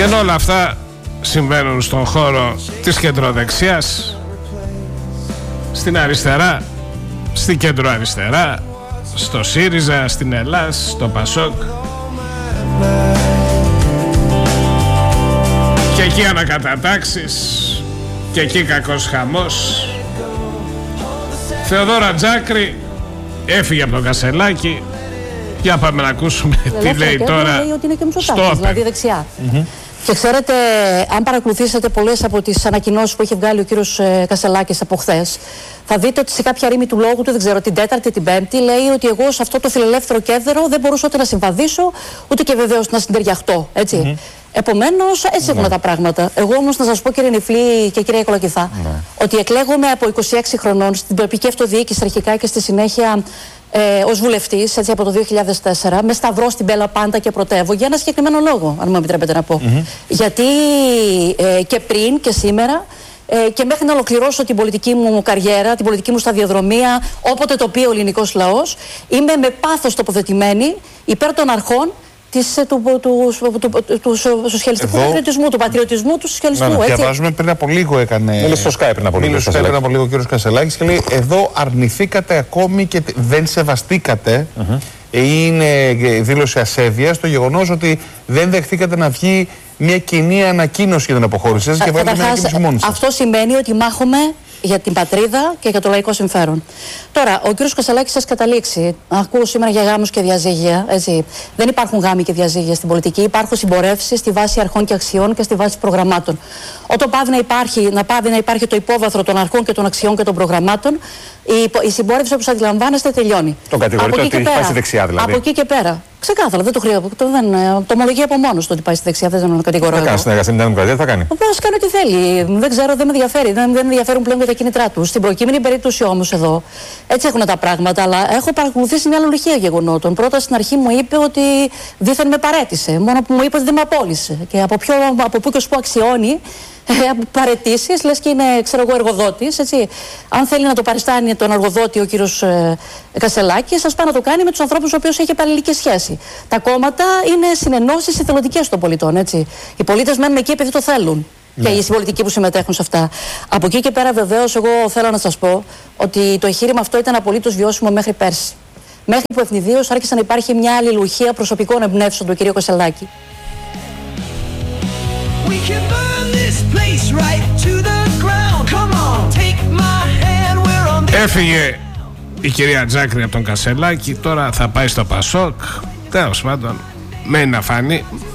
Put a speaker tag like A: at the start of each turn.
A: Και ενώ όλα αυτά συμβαίνουν στον χώρο της κεντροδεξιάς, στην αριστερά, στην κεντροαριστερά, στο ΣΥΡΙΖΑ, στην Ελλάς, στο ΠΑΣΟΚ, και εκεί ανακατατάξεις, και εκεί κακός χαμός. Θεοδόρα Τζάκρη έφυγε από το Κασελάκι. Για πάμε να ακούσουμε τι λέει τώρα.
B: Λέει ότι είναι και Μητσοτάκης, δηλαδή δεξιά. Και ξέρετε, αν παρακολουθήσετε πολλές από τις ανακοινώσεις που έχει βγάλει ο κύριος Κασελάκης από χθες, θα δείτε ότι σε κάποια ρήμη του λόγου του, δεν ξέρω, την Τέταρτη, την Πέμπτη, λέει ότι εγώ σε αυτό το φιλελεύθερο κέντρο δεν μπορούσα ούτε να συμβαδίσω, ούτε και βεβαίως να συντεριαχτώ. Έτσι. Επομένως, έτσι έχουν τα πράγματα. Εγώ όμως να σας πω, κύριε Νιφλή και κυρία Κολοκυθά, ότι εκλέγομαι από 26 χρονών στην τοπική αυτοδιοίκηση αρχικά και στη συνέχεια ως βουλευτής, έτσι, από το 2004, με σταυρό στην Μπέλα πάντα και πρωτεύω, για ένα συγκεκριμένο λόγο, αν μου επιτρέπετε να πω. Γιατί και πριν και σήμερα, και μέχρι να ολοκληρώσω την πολιτική μου καριέρα, την πολιτική μου σταδιοδρομία, όποτε το πει ο ελληνικός λαός, είμαι με πάθος τοποθετημένη υπέρ των αρχών του σοσιαλιστικού πατριωτισμού, του πατριωτισμού του σοσιαλιστικού.
C: Διαβάζουμε πριν από λίγο έκανε.
D: Μίλησε στο Skype πριν από λίγο. Ο κύριος Κασελάκης και λέει: εδώ αρνηθήκατε ακόμη και δεν σεβαστήκατε. Είναι δήλωση ασέβειας το γεγονός ότι δεν δεχτήκατε να βγει μια κοινή ανακοίνωση για την αποχώρηση σας και βγάλετε μια ανακοίνωση μόνοι σας.
B: Αυτό σημαίνει ότι μάχομαι για την πατρίδα και για το λαϊκό συμφέρον. Τώρα, ο κύριος Κασελάκης σας καταλήξει. Ακούω σήμερα για γάμους και διαζύγια. Έτσι. Δεν υπάρχουν γάμοι και διαζύγια στην πολιτική. Υπάρχουν συμπορεύσεις στη βάση αρχών και αξιών και στη βάση προγραμμάτων. Όταν πάβει να υπάρχει το υπόβαθρο των αρχών και των αξιών και των προγραμμάτων, η συμπόρευση, όπως αντιλαμβάνεστε, τελειώνει.
D: Τον κατηγορείτε ότι πάει στη δεξιά, δηλαδή.
B: Από εκεί και πέρα. Ξεκάθαρα, δεν το χρειάζεται. Το ομολογεί από μόνος του ότι πάει στη δεξιά, δεν τον κατηγορώ.
D: Θα κάνει συνεργασία με την Δημοκρατία, θα κάνει.
B: Βεβαίως κάνει ό,τι θέλει. Δεν ξέρω, δεν με ενδιαφέρει. Δεν με ενδιαφέρουν πλέον για τα κίνητρά του. Στην προκείμενη περίπτωση όμως εδώ, έτσι έχουν τα πράγματα. Αλλά έχω παρακολουθήσει μια αλληλουχία γεγονότων. Πρώτα στην αρχή μου είπε ότι δήθεν με παρέτησε. Μόνο που μου είπε ότι δεν με απόλυσε. Και από πού και ως πού αξιώνει παρετήσεις, λες και είναι, ξέρω εγώ, εργοδότης. Έτσι. Αν θέλει να το παριστάνει τον εργοδότη ο κύριος Κασελάκης, σας πάει να το κάνει με τους ανθρώπους με οποίους έχει επαλληλική σχέση. Τα κόμματα είναι συνενώσεις εθελοντικές των πολιτών. Έτσι. Οι πολίτες μένουν εκεί επειδή το θέλουν. Και οι συμπολιτικοί που συμμετέχουν σε αυτά. Από εκεί και πέρα, βεβαίως, εγώ θέλω να σας πω ότι το εγχείρημα αυτό ήταν απολύτως βιώσιμο μέχρι πέρσι. Μέχρι που ευνηδίως άρχισε να υπάρχει μια αλληλουχία προσωπικών εμπνεύσεων του κυρίου Κασελάκη.
A: Έφυγε η κυρία Τζάκρη από τον Κασελάκη, τώρα θα πάει στο ΠΑΣΟΚ. Τέλος πάντων, μένει να φανεί.